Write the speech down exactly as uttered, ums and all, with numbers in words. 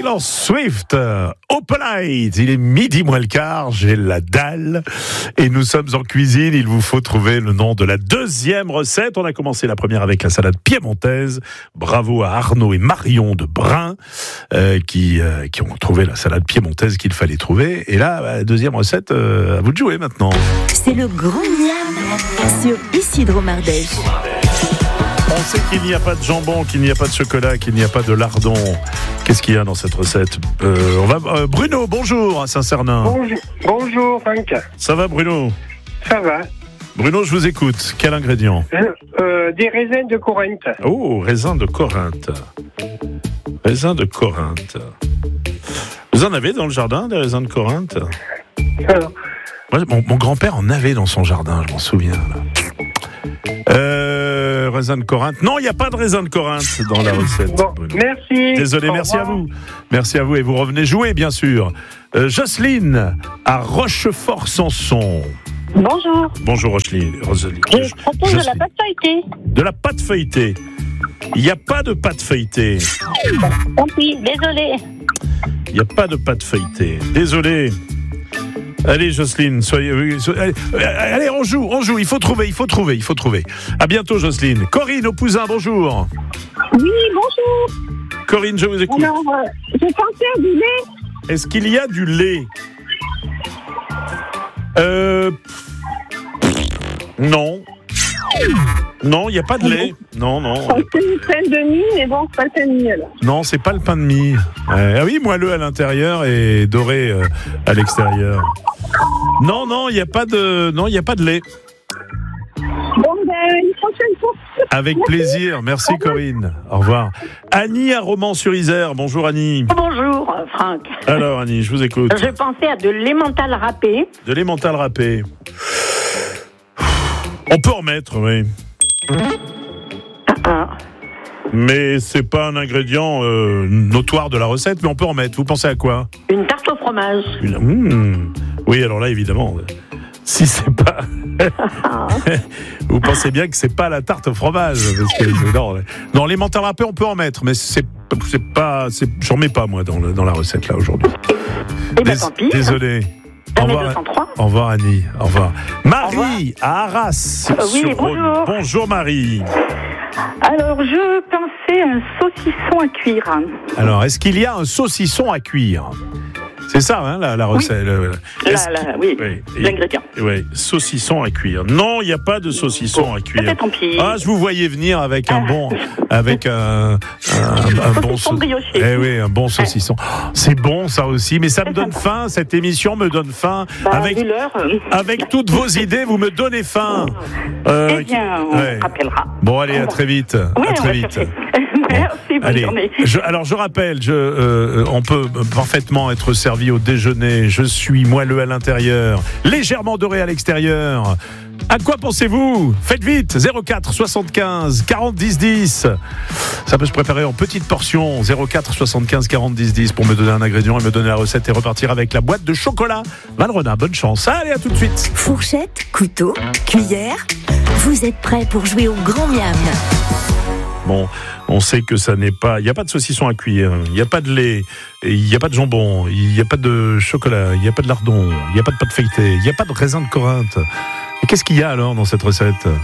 Taylor Swift, Opalite, il est midi moins le quart, j'ai la dalle et nous sommes en cuisine, il vous faut trouver le nom de la deuxième recette. On a commencé la première avec la salade piémontaise, bravo à Arnaud et Marion de Brun euh, qui, euh, qui ont trouvé la salade piémontaise qu'il fallait trouver. Et là, la deuxième recette, euh, à vous de jouer maintenant. C'est le grand miam sur Isidro Mardèche. On sait qu'il n'y a pas de jambon, qu'il n'y a pas de chocolat, qu'il n'y a pas de lardon. Qu'est-ce qu'il y a dans cette recette euh, on va, euh, Bruno, bonjour à Saint-Cernin. Bonjour, bonjour Franck. Ça va Bruno? Ça va. Bruno, je vous écoute. Quel ingrédient? euh, euh, Des raisins de Corinthe. Oh, raisins de Corinthe. Raisins de Corinthe. Vous en avez dans le jardin, des raisins de Corinthe? Alors, Moi, mon, mon grand-père en avait dans son jardin, je m'en souviens. Là. Euh, raisins de Corinthe. Non, il n'y a pas de raisins de Corinthe dans la recette. bon, Bruno. merci. Désolé, Au merci revoir. à vous. Merci à vous et vous revenez jouer, bien sûr. Euh, Jocelyne, à Rochefort-Sanson. Bonjour, Bonjour Rocheline. Rosalie. je propose de la Jocelyne. pâte feuilletée. De la pâte feuilletée. Il n'y a pas de pâte feuilletée. Tant pis, désolé. Il n'y a pas de pâte feuilletée. Désolé. Allez Jocelyne, soyez, oui, so- allez, euh, allez, on joue, on joue. Il faut trouver, il faut trouver, il faut trouver. À bientôt Jocelyne. Corinne au Pouzin, bonjour. Oui, bonjour. Corinne, je vous écoute. Alors, euh, j'ai pensé à du lait. Est-ce qu'il y a du lait? Euh... Non. Non, il n'y a pas de lait. Non, non. C'est une crème de mie, mais bon, c'est pas le pain de mie, alors. Non, c'est pas le pain de mie. Ouais. Ah oui, moelleux à l'intérieur et doré euh, à l'extérieur. Non, non, il n'y a pas de, non, il y a pas de lait. Bon, ben, une prochaine fois. Avec plaisir. Merci Corinne. Au revoir. Annie à Romans-sur-Isère. Bonjour Annie. Bonjour Franck. Alors Annie, je vous écoute. Je pensais à de l'emmental râpé. De l'emmental râpé. On peut en mettre, oui. Ah, Mais c'est pas un ingrédient euh, notoire de la recette, mais on peut en mettre. Vous pensez à quoi? une tarte au fromage. Une... Mmh. Oui, alors là, évidemment, si c'est pas... Vous pensez bien que c'est pas la tarte au fromage. Parce que, non, non, l'emmental râpé, on peut en mettre, mais c'est, c'est pas... C'est... J'en mets pas, moi, dans, le, dans la recette, là, aujourd'hui. Eh ben Dés- tant pis. Désolé. Au Jamais revoir. deux cent trois. Au revoir Annie, au revoir. Marie Au revoir. à Arras. Euh, oui, sur Rhône. bonjour. Bonjour Marie. Alors, je pensais à un saucisson à cuire. Alors, est-ce qu'il y a un saucisson à cuire? C'est ça, hein, la, la recette. le- est-ce Là, qu'il- là, oui, oui. l'ingrédient. Oui, saucisson à cuire. Non, il n'y a pas de saucisson à cuire. Peut-être tant pis. Ah, je vous voyais venir avec un bon, avec un, un, un bon Saucisson brioché. Eh oui, un bon saucisson. Oh, c'est bon ça aussi, mais ça me donne faim. Cette émission me donne faim. Bah, avec vu l'heure, euh, avec toutes vos idées, vous me donnez faim. Euh, eh bien, on ouais. se rappellera. Bon, allez, à très vite. Oui, à on très va vite. chercher. Merci, bonne Allez, journée. je, alors je rappelle, je, euh, on peut parfaitement être servi au déjeuner. Je suis moelleux à l'intérieur, légèrement doré à l'extérieur. À quoi pensez-vous? Faites vite, zéro quatre soixante-quinze quarante dix dix. Ça peut se préparer en petites portions. zéro quatre soixante-quinze quarante dix dix pour me donner un ingrédient et me donner la recette et repartir avec la boîte de chocolat Valrhona. Bonne chance. Allez, à tout de suite. Fourchette, couteau, cuillère. Vous êtes prêts pour jouer au grand miam. Bon, on sait que ça n'est pas... Il n'y a pas de saucisson à cuire, il n'y a pas de lait, il n'y a pas de jambon, il n'y a pas de chocolat, il n'y a pas de lardon, il n'y a pas de pâte feuilletée, il n'y a pas de raisin de Corinthe. Et qu'est-ce qu'il y a alors dans cette recette ?